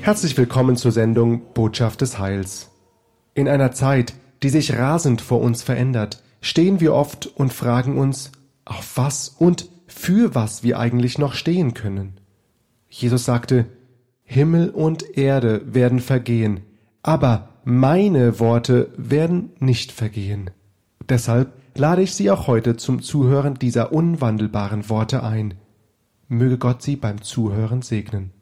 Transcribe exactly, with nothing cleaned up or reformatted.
Herzlich willkommen zur Sendung Botschaft des Heils. In einer Zeit, die sich rasend vor uns verändert, stehen wir oft und fragen uns, auf was und für was wir eigentlich noch stehen können. Jesus sagte, Himmel und Erde werden vergehen, aber meine Worte werden nicht vergehen. Deshalb lade ich Sie auch heute zum Zuhören dieser unwandelbaren Worte ein. Möge Gott Sie beim Zuhören segnen.